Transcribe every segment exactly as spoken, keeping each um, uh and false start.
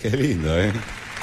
Qué lindo, ¿eh?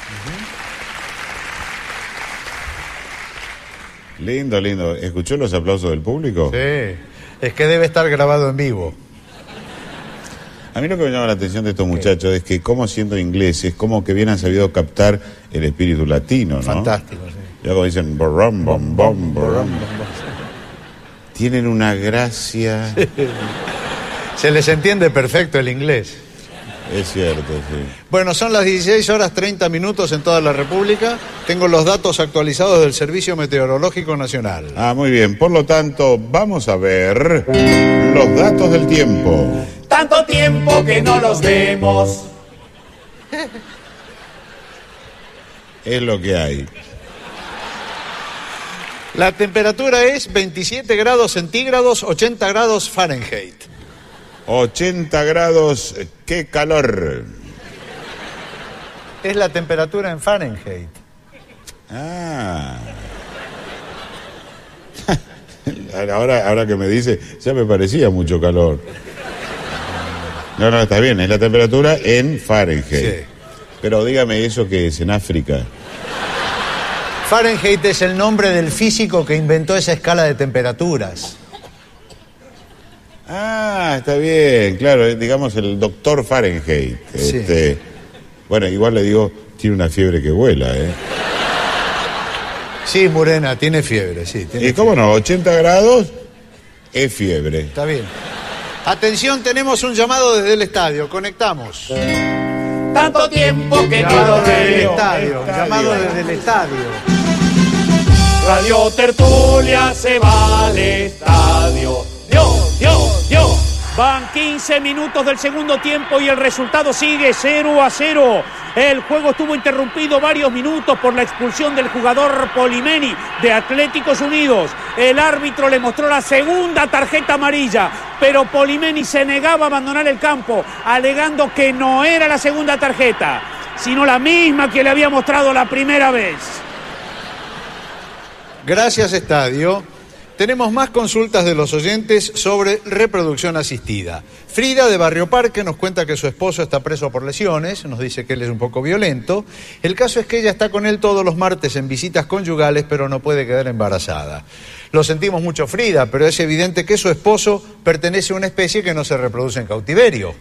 Uh-huh. Lindo, lindo. ¿Escuchó los aplausos del público? Sí, es que debe estar grabado en vivo. A mí lo que me llama la atención de estos muchachos ¿Qué? es que como siendo ingleses, como que bien han sabido captar el espíritu latino, ¿no? Fantástico, sí. Ya como dicen, borrom, bom, bom, borrom. Tienen una gracia. Sí. Se les entiende perfecto el inglés. Es cierto, sí. Bueno, son las dieciséis horas treinta minutos en toda la República. Tengo los datos actualizados del Servicio Meteorológico Nacional. Ah, muy bien. Por lo tanto, vamos a ver los datos del tiempo. Tanto tiempo que no los vemos. Es lo que hay. La temperatura es veintisiete grados centígrados, ochenta grados Fahrenheit. ochenta grados, qué calor. Es la temperatura en Fahrenheit. Ah. Ahora, ahora que me dice, ya me parecía mucho calor. No, no, está bien, es la temperatura en Fahrenheit. Sí. Pero dígame eso que es en África. Fahrenheit es el nombre del físico que inventó esa escala de temperaturas. Ah, está bien, claro, digamos el doctor Fahrenheit. Sí. Este, bueno, igual le digo, tiene una fiebre que vuela, ¿eh? Sí, Morena, tiene fiebre, sí. Tiene ¿Y cómo fiebre. no? ochenta grados es fiebre. Está bien. Atención, tenemos un llamado desde el estadio. Conectamos. Tanto tiempo que no Llamado los desde el veo. estadio. Estadio. Llamado desde el estadio. Radio Tertulia se va al estadio. Dios, Dios, Dios. Van quince minutos del segundo tiempo y el resultado sigue cero a cero. El juego estuvo interrumpido varios minutos por la expulsión del jugador Polimeni de Atléticos Unidos. El árbitro le mostró la segunda tarjeta amarilla, pero Polimeni se negaba a abandonar el campo, alegando que no era la segunda tarjeta, sino la misma que le había mostrado la primera vez. Gracias, estadio. Tenemos más consultas de los oyentes sobre reproducción asistida. Frida, de Barrio Parque, nos cuenta que su esposo está preso por lesiones, nos dice que él es un poco violento. El caso es que ella está con él todos los martes en visitas conyugales, pero no puede quedar embarazada. Lo sentimos mucho, Frida, pero es evidente que su esposo pertenece a una especie que no se reproduce en cautiverio.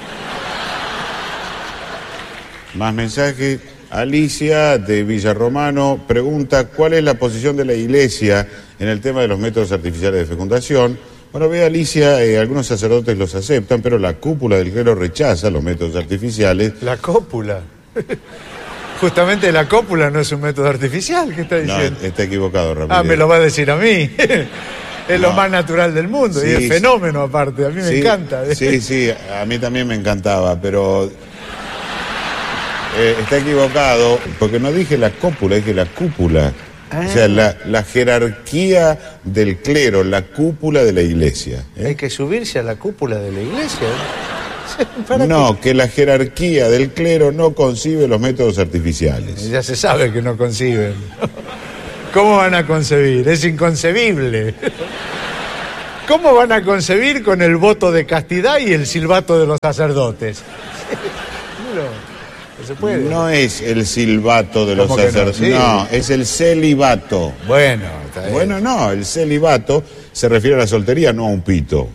Más mensajes. Alicia, de Villarromano, pregunta cuál es la posición de la Iglesia en el tema de los métodos artificiales de fecundación. Bueno, ve, Alicia, eh, algunos sacerdotes los aceptan, pero la cúpula del clero rechaza los métodos artificiales. La cópula. Justamente la cópula no es un método artificial, ¿qué está No, diciendo? está equivocado, Ramírez. Ah, me lo va a decir a mí. Es lo No. más natural del mundo Sí, y es sí. fenómeno aparte, a mí me Sí, encanta. Sí, sí, a mí también me encantaba, pero eh, está equivocado, porque no dije la cópula, dije la cúpula. Ah. O sea, la, la jerarquía del clero, la cúpula de la iglesia. ¿eh? Hay que subirse a la cúpula de la iglesia. ¿eh? ¿Para No, que la jerarquía del clero no concibe los métodos qué? artificiales. Ya se sabe que no conciben. ¿Cómo van a concebir? Es inconcebible. ¿Cómo van a concebir con el voto de castidad y el silbato de los sacerdotes? No, no se puede. No es el silbato de los ¿Cómo que no? sacerdotes, Sí. no, es el celibato. Bueno, está bien. Bueno, no, el celibato se refiere a la soltería, no a un pito.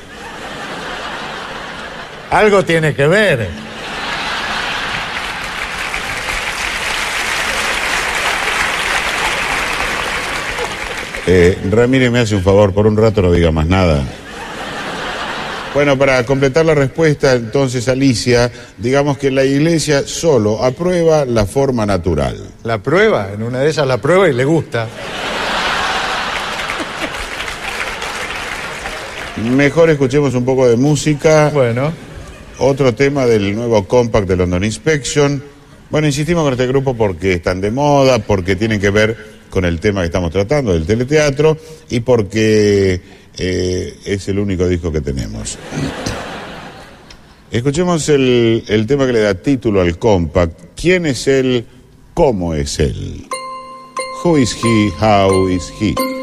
Algo tiene que ver. Eh, Ramírez, me hace un favor, por un rato no diga más nada. Bueno, para completar la respuesta, entonces, Alicia, digamos que la iglesia solo aprueba la forma natural. La prueba, en una de esas la prueba y le gusta. Mejor escuchemos un poco de música. Bueno, Otro tema del nuevo compact de London Inspection. Bueno, insistimos con este grupo porque están de moda, porque tienen que ver con el tema que estamos tratando, del teleteatro, y porque eh, es el único disco que tenemos. Escuchemos el, el tema que le da título al compact. ¿Quién es él? ¿Cómo es él? Who is he? How is he?